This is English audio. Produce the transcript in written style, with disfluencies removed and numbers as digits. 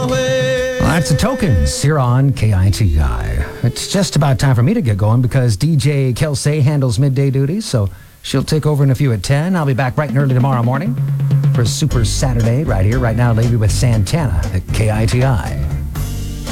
Well, that's the Tokens here on KITI. It's just about time for me to get going because DJ Kelsey handles midday duties, so she'll take over in a few at 10. I'll be back bright and early tomorrow morning for Super Saturday right here, right now, Lady with Santana at KITI.